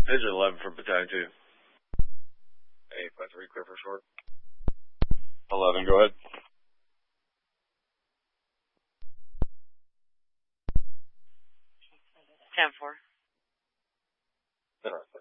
Pigeon 11 for Battalion 2. 853, clear for short. 11, go ahead. 10-4. Interesting.